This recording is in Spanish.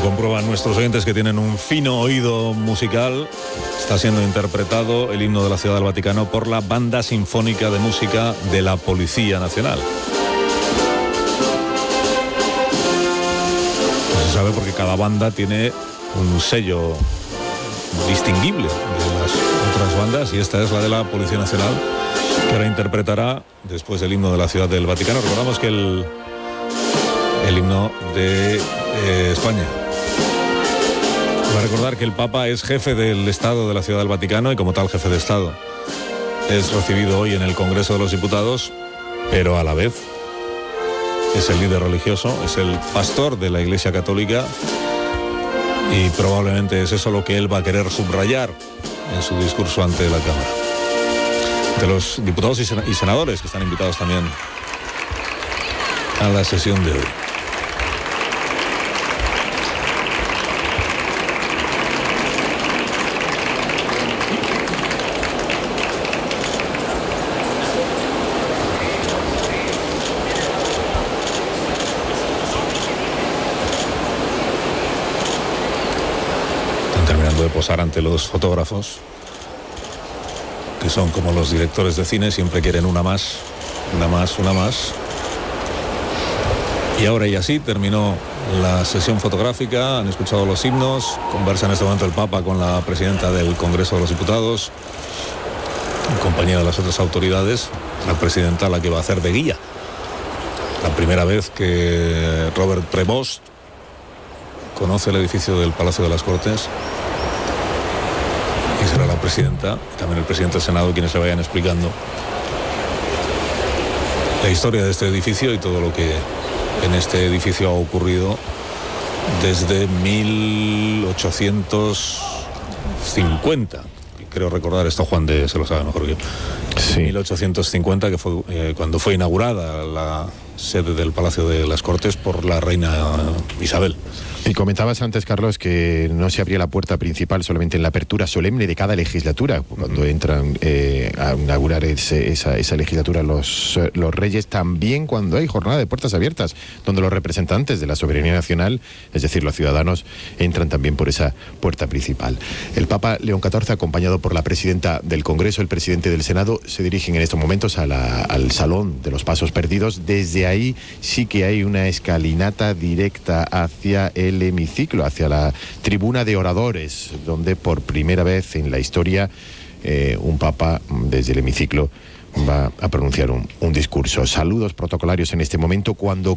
Comprueban nuestros oyentes que tienen un fino oído musical. Está siendo interpretado el himno de la Ciudad del Vaticano por la Banda Sinfónica de Música de la Policía Nacional. No se sabe porque cada banda tiene un sello distinguible de las otras bandas, y esta es la de la Policía Nacional, que ahora interpretará después el himno de la Ciudad del Vaticano. Recordamos que el himno de España. Va a recordar que el Papa es jefe del Estado de la Ciudad del Vaticano y como tal jefe de Estado es recibido hoy en el Congreso de los Diputados, pero a la vez es el líder religioso, es el pastor de la Iglesia Católica, y probablemente es eso lo que él va a querer subrayar en su discurso ante la Cámara. De los diputados y senadores que están invitados también a la sesión de hoy. De posar ante los fotógrafos, que son como los directores de cine, siempre quieren una más. Y ahora y así terminó la sesión fotográfica, han escuchado los himnos, conversa en este momento el Papa con la presidenta del Congreso de los Diputados, en compañía de las otras autoridades, la presidenta la que va a hacer de guía. La primera vez que Robert Prevost conoce el edificio del Palacio de las Cortes, y será la presidenta y también el presidente del Senado quienes se vayan explicando la historia de este edificio y todo lo que en este edificio ha ocurrido desde 1850. Creo recordar, esto Juan de se lo sabe mejor que yo. Sí. 1850, que fue cuando fue inaugurada la sede del Palacio de las Cortes por la reina Isabel. Y comentabas antes, Carlos, que no se abría la puerta principal solamente en la apertura solemne de cada legislatura, cuando entran a inaugurar esa legislatura los reyes, también cuando hay jornada de puertas abiertas, donde los representantes de la soberanía nacional, es decir, los ciudadanos, entran también por esa puerta principal. El Papa León XIV, acompañado por la presidenta del Congreso, el presidente del Senado, se dirigen en estos momentos al Salón de los Pasos Perdidos. Desde ahí sí que hay una escalinata directa hacia el hemiciclo, hacia la tribuna de oradores, donde por primera vez en la historia un papa desde el hemiciclo va a pronunciar un discurso. Saludos protocolarios en este momento cuando